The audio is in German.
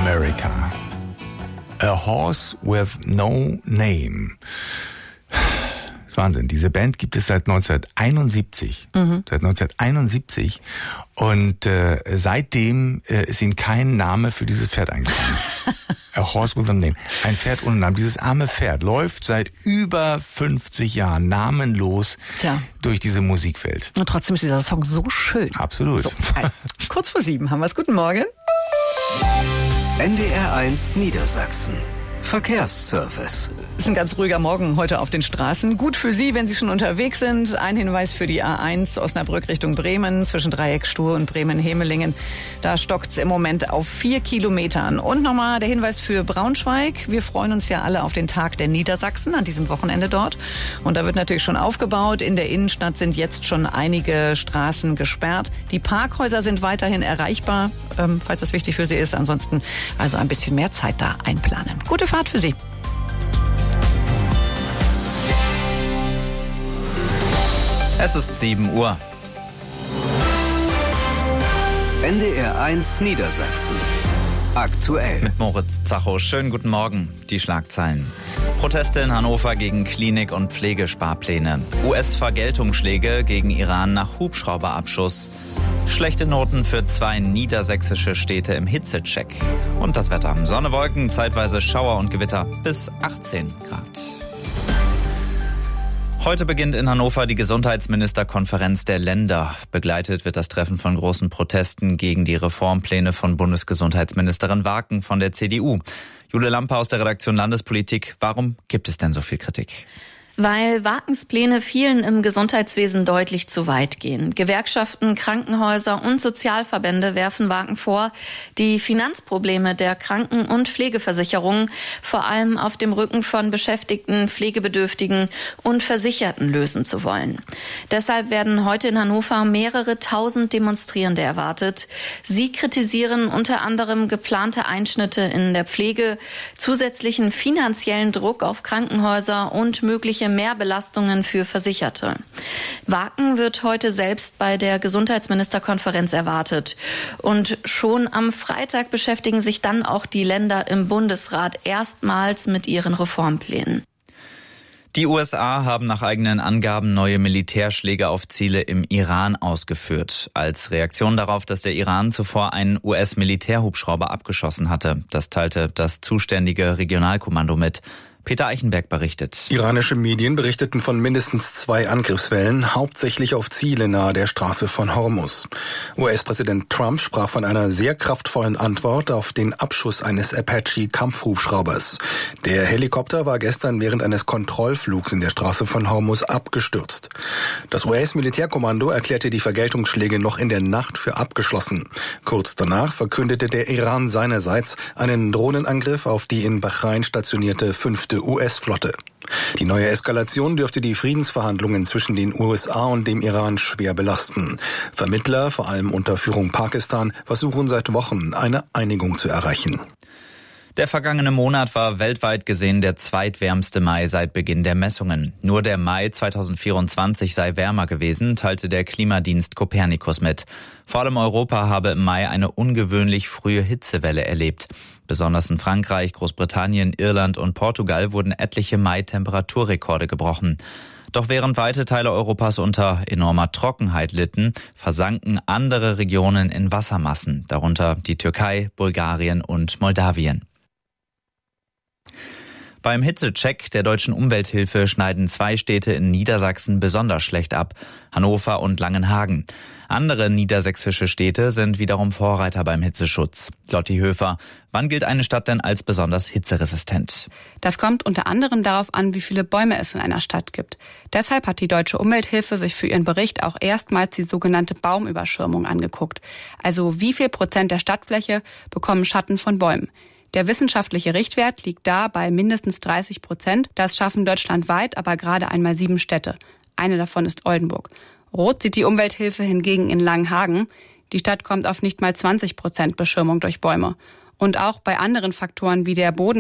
America. A Horse with No Name. Wahnsinn. Diese Band gibt es seit 1971. Seit 1971. Und seitdem ist ihnen kein Name für dieses Pferd eingefallen. A Horse with a Name. Ein Pferd ohne Namen. Dieses arme Pferd läuft seit über 50 Jahren namenlos durch diese Musikwelt. Und trotzdem ist dieser Song so schön. Absolut. So, kurz vor 7 haben wir es. Guten Morgen. NDR1 Niedersachsen. Verkehrsservice. Es ist ein ganz ruhiger Morgen heute auf den Straßen. Gut für Sie, wenn Sie schon unterwegs sind. Ein Hinweis für die A1 Osnabrück Richtung Bremen zwischen Dreieckstuhl und Bremen-Hemelingen. Da stockt's im Moment auf 4 Kilometern. Und nochmal der Hinweis für Braunschweig. Wir freuen uns ja alle auf den Tag der Niedersachsen an diesem Wochenende dort. Und da wird natürlich schon aufgebaut. In der Innenstadt sind jetzt schon einige Straßen gesperrt. Die Parkhäuser sind weiterhin erreichbar, falls das wichtig für Sie ist. Ansonsten also ein bisschen mehr Zeit da einplanen. Gute Fahrt für Sie. Es ist 7 Uhr. NDR1 Niedersachsen. Aktuell. Mit Moritz Zacho. Schönen guten Morgen. Die Schlagzeilen. Proteste in Hannover gegen Klinik- und Pflegesparpläne. US-Vergeltungsschläge gegen Iran nach Hubschrauberabschuss. Schlechte Noten für 2 niedersächsische Städte im Hitzecheck. Und das Wetter. Sonne, Wolken, zeitweise Schauer und Gewitter bis 18 Grad. Heute beginnt in Hannover die Gesundheitsministerkonferenz der Länder. Begleitet wird das Treffen von großen Protesten gegen die Reformpläne von Bundesgesundheitsministerin Waken von der CDU. Jule Lampe aus der Redaktion Landespolitik. Warum gibt es denn so viel Kritik? Weil Wakens Pläne vielen im Gesundheitswesen deutlich zu weit gehen. Gewerkschaften, Krankenhäuser und Sozialverbände werfen Waken vor, die Finanzprobleme der Kranken- und Pflegeversicherungen vor allem auf dem Rücken von Beschäftigten, Pflegebedürftigen und Versicherten lösen zu wollen. Deshalb werden heute in Hannover mehrere tausend Demonstrierende erwartet. Sie kritisieren unter anderem geplante Einschnitte in der Pflege, zusätzlichen finanziellen Druck auf Krankenhäuser und mögliche Mehrbelastungen für Versicherte. Waken wird heute selbst bei der Gesundheitsministerkonferenz erwartet. Und schon am Freitag beschäftigen sich dann auch die Länder im Bundesrat erstmals mit ihren Reformplänen. Die USA haben nach eigenen Angaben neue Militärschläge auf Ziele im Iran ausgeführt. Als Reaktion darauf, dass der Iran zuvor einen US-Militärhubschrauber abgeschossen hatte. Das teilte das zuständige Regionalkommando mit. Peter Eichenberg berichtet. Iranische Medien berichteten von mindestens 2 Angriffswellen, hauptsächlich auf Ziele nahe der Straße von Hormuz. US-Präsident Trump sprach von einer sehr kraftvollen Antwort auf den Abschuss eines Apache-Kampfhubschraubers. Der Helikopter war gestern während eines Kontrollflugs in der Straße von Hormuz abgestürzt. Das US-Militärkommando erklärte die Vergeltungsschläge noch in der Nacht für abgeschlossen. Kurz danach verkündete der Iran seinerseits einen Drohnenangriff auf die in Bahrain stationierte 5. US-Flotte. Die neue Eskalation dürfte die Friedensverhandlungen zwischen den USA und dem Iran schwer belasten. Vermittler, vor allem unter Führung Pakistan, versuchen seit Wochen, eine Einigung zu erreichen. Der vergangene Monat war weltweit gesehen der zweitwärmste Mai seit Beginn der Messungen. Nur der Mai 2024 sei wärmer gewesen, teilte der Klimadienst Copernicus mit. Vor allem Europa habe im Mai eine ungewöhnlich frühe Hitzewelle erlebt. Besonders in Frankreich, Großbritannien, Irland und Portugal wurden etliche Mai-Temperaturrekorde gebrochen. Doch während weite Teile Europas unter enormer Trockenheit litten, versanken andere Regionen in Wassermassen, darunter die Türkei, Bulgarien und Moldawien. Beim Hitzecheck der Deutschen Umwelthilfe schneiden 2 Städte in Niedersachsen besonders schlecht ab, Hannover und Langenhagen. Andere niedersächsische Städte sind wiederum Vorreiter beim Hitzeschutz. Lotti Höfer, wann gilt eine Stadt denn als besonders hitzeresistent? Das kommt unter anderem darauf an, wie viele Bäume es in einer Stadt gibt. Deshalb hat die Deutsche Umwelthilfe sich für ihren Bericht auch erstmals die sogenannte Baumüberschirmung angeguckt. Also wie viel Prozent der Stadtfläche bekommen Schatten von Bäumen? Der wissenschaftliche Richtwert liegt da bei mindestens 30%. Das schaffen deutschlandweit aber gerade einmal 7 Städte. Eine davon ist Oldenburg. Rot sieht die Umwelthilfe hingegen in Langenhagen. Die Stadt kommt auf nicht mal 20% Beschirmung durch Bäume. Und auch bei anderen Faktoren wie der Boden